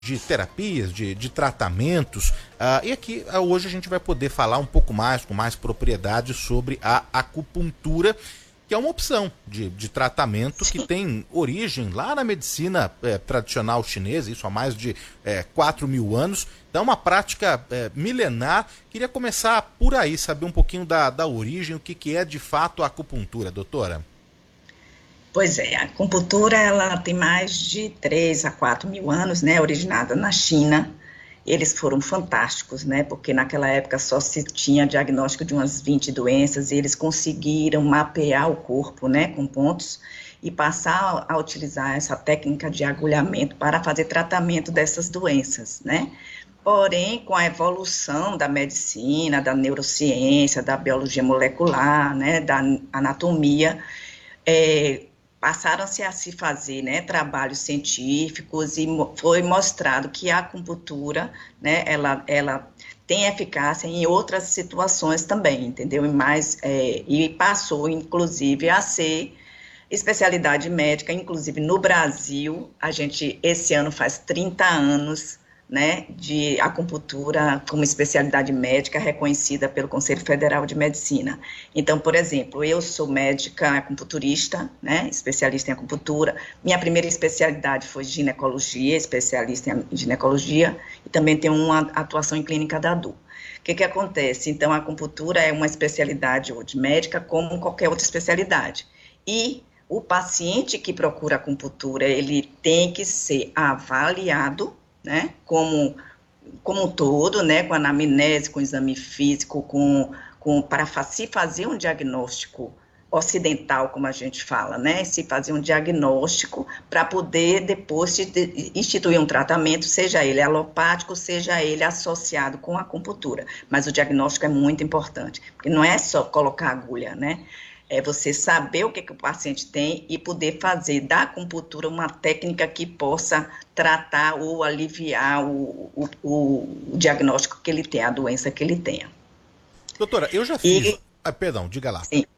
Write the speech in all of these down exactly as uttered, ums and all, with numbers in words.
de terapias, de, de tratamentos, uh, e aqui uh, hoje a gente vai poder falar um pouco mais, com mais propriedade, sobre a acupuntura, que é uma opção de, de tratamento que tem origem lá na medicina é, tradicional chinesa, isso há mais de é, quatro mil anos, então é uma prática é, milenar. Queria começar por aí, saber um pouquinho da, da origem, o que, que é de fato a acupuntura, doutora? Pois é, a acupuntura ela tem mais de três a quatro mil anos, né, originada na China. Eles foram fantásticos, né, porque naquela época só se tinha diagnóstico de umas vinte doenças e eles conseguiram mapear o corpo, né, com pontos e passar a utilizar essa técnica de agulhamento para fazer tratamento dessas doenças, né. Porém, com a evolução da medicina, da neurociência, da biologia molecular, né, da anatomia, é, passaram-se a se fazer, né, trabalhos científicos e mo foi mostrado que a acupuntura, né, ela, ela tem eficácia em outras situações também, entendeu? E, mais, é, e passou, inclusive, a ser especialidade médica, inclusive no Brasil, a gente, esse ano faz trinta anos, né, de acupuntura como especialidade médica reconhecida pelo Conselho Federal de Medicina. Então, por exemplo, eu sou médica acupunturista, né, especialista em acupuntura. Minha primeira especialidade foi ginecologia, especialista em ginecologia, e também tenho uma atuação em clínica da dor. O que que acontece? Então, a acupuntura é uma especialidade hoje médica como qualquer outra especialidade. E o paciente que procura acupuntura, ele tem que ser avaliado, né, como, como um todo, né, com anamnese, com exame físico, com, com, para se fazer um diagnóstico ocidental, como a gente fala, né, se fazer um diagnóstico para poder depois instituir um tratamento, seja ele alopático, seja ele associado com a acupuntura, mas o diagnóstico é muito importante, porque não é só colocar agulha, né, é você saber o que, que o paciente tem e poder fazer da acupuntura uma técnica que possa tratar ou aliviar o, o, o diagnóstico que ele tem, a doença que ele tenha. Doutora, eu já fiz... E, Ah, perdão, diga lá. sim.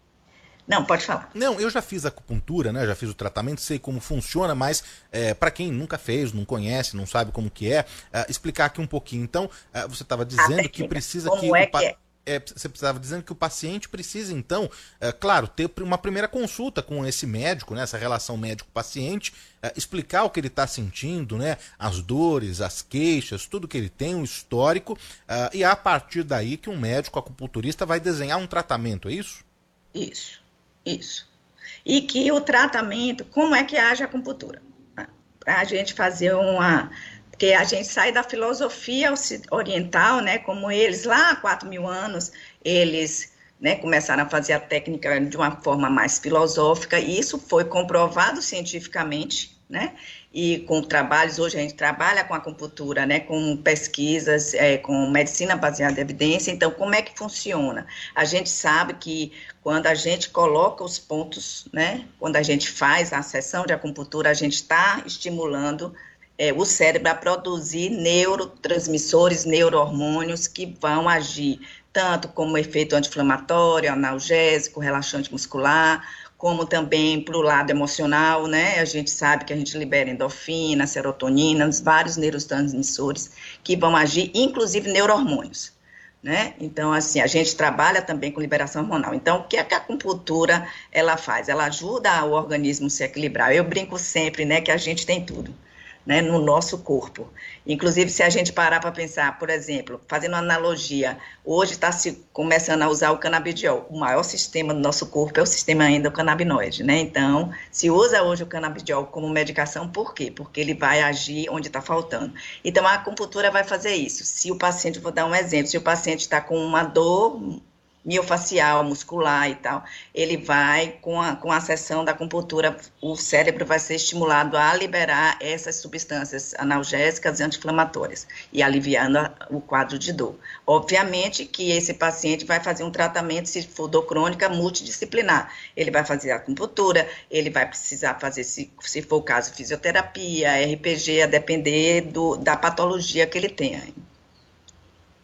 Não, pode falar. Não, eu já fiz acupuntura, né? Já fiz o tratamento, sei como funciona, mas é, para quem nunca fez, não conhece, não sabe como que é, é explicar aqui um pouquinho. Então, é, você estava dizendo que precisa como que... é o que é? É, você precisava dizendo que o paciente precisa, então, é, claro, ter uma primeira consulta com esse médico, né, essa relação médico-paciente, é, explicar o que ele está sentindo, né, as dores, as queixas, tudo que ele tem, um histórico, é, e a partir daí que um médico acupunturista vai desenhar um tratamento, é isso? Isso, isso. E que o tratamento, como é que age a acupuntura? Para a gente fazer uma... Porque a gente sai da filosofia oriental, né, como eles, lá há quatro mil anos, eles, né, começaram a fazer a técnica de uma forma mais filosófica, e isso foi comprovado cientificamente, né, e com trabalhos, hoje a gente trabalha com acupuntura, né, com pesquisas, é, com medicina baseada em evidência. Então, como é que funciona? A gente sabe que quando a gente coloca os pontos, né, quando a gente faz a sessão de acupuntura, a gente está estimulando É, o cérebro a produzir neurotransmissores, neurohormônios que vão agir tanto como efeito anti-inflamatório, analgésico, relaxante muscular, como também para o lado emocional, né? A gente sabe que a gente libera endorfina, serotonina, vários neurotransmissores que vão agir, inclusive neurohormônios. Né? Então, assim, a gente trabalha também com liberação hormonal. Então, o que, é que a acupuntura ela faz? Ela ajuda o organismo a se equilibrar. Eu brinco sempre, né, que a gente tem tudo, né, no nosso corpo. Inclusive, se a gente parar para pensar, por exemplo, fazendo uma analogia, hoje está se começando a usar o canabidiol. O maior sistema do nosso corpo é o sistema endocannabinoide, né? Então, se usa hoje o canabidiol como medicação, por quê? Porque ele vai agir onde está faltando. Então, a acupuntura vai fazer isso. Se o paciente, vou dar um exemplo, se o paciente está com uma dor miofacial, muscular e tal, ele vai, com a, com a sessão da acupuntura, o cérebro vai ser estimulado a liberar essas substâncias analgésicas e anti-inflamatórias, e aliviando a, o quadro de dor. Obviamente que esse paciente vai fazer um tratamento, se for dor crônica, multidisciplinar. Ele vai fazer acupuntura, ele vai precisar fazer, se, se for o caso, fisioterapia, R P G, a depender do, da patologia que ele tenha.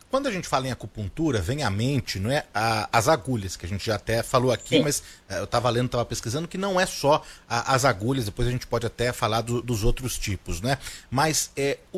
quando a gente fala em acupuntura, vem à mente, não é, a, as agulhas, que a gente já até falou aqui, Sim. mas uh, eu estava lendo, estava pesquisando, que não é só a, as agulhas, depois a gente pode até falar do, dos outros tipos, né? Mas é,